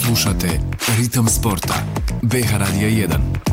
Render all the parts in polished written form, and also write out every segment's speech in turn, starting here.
Slušate Ritam sporta. BH Radija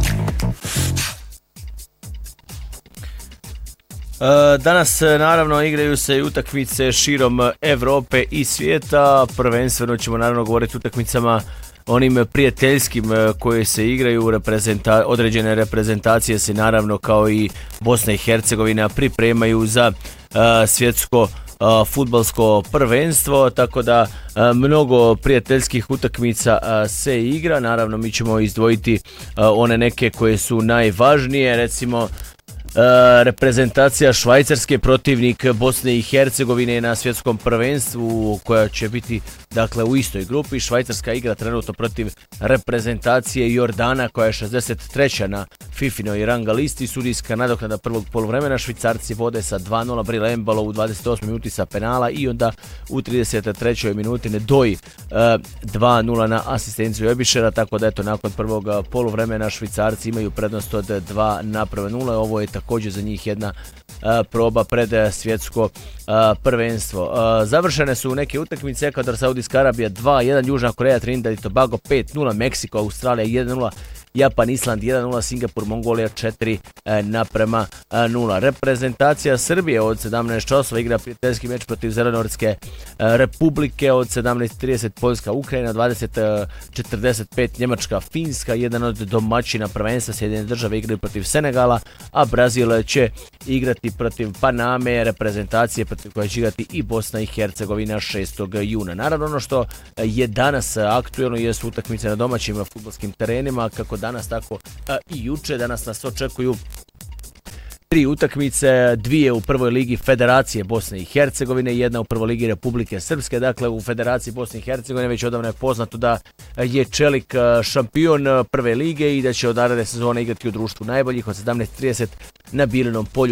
1. Danas naravno igraju se i utakmice širom Evrope i svijeta. Prvenstveno ćemo naravno govoriti o utakmicama onim prijateljskim koje se igraju. Određene reprezentacije se naravno kao i Bosna i Hercegovina pripremaju za svjetsko fudbalsko prvenstvo, tako da mnogo prijateljskih utakmica se igra. Naravno mi ćemo izdvojiti one neke koje su najvažnije, recimo reprezentacija Švajcarske, protivnik Bosne i Hercegovine na svjetskom prvenstvu, koja će biti dakle u istoj grupi. Švajcarska igra trenutno protiv reprezentacije Jordana koja je 63. na FIFInoj ranga listi. Sudijska nadoknada prvog poluvremena, Švicarci vode sa 2-0, Bril Embalo u 28. minuti sa penala i onda u 33. minuti Nedoji 2-0 na asistenciju Ebišera, tako da eto nakon prvog poluvremena Švicarci imaju prednost od 2-0. Ovo je također za njih jedna proba pred svjetsko prvenstvo. Završene su neke utakmice: Ekvador, Saudijska Arabija 2-1, Južna Koreja, Trinidad i Tobago 5-0, Meksiko, Australija 1-0, Japan, Island 1-0, Singapur, Mongolija 4-0. Reprezentacija Srbije od 17 časova igra prijateljski meč protiv Zelenortske Republike, od 17:30 Poljska, Ukrajina, 20:45 Njemačka, Finska. Jedan od domaćina prvenstva, Sjedinjene Države igraju protiv Senegala, a Brazil će igrati protiv Paname, reprezentacije protiv koje će igrati i Bosna i Hercegovina 6. juna. Naravno ono što je danas aktuelno jesu utakmice na domaćim fudbalskim terenima, kako danas tako i juče. Danas nas očekuju 3 utakmice, 2 u prvoj ligi Federacije Bosne i Hercegovine, 1 u prvoj ligi Republike Srpske. Dakle, u Federaciji Bosne i Hercegovine već odavno je poznato da je Čelik šampion prve lige i da će od naredne sezone igrati u društvu najboljih od 17:30 na Bilinom polju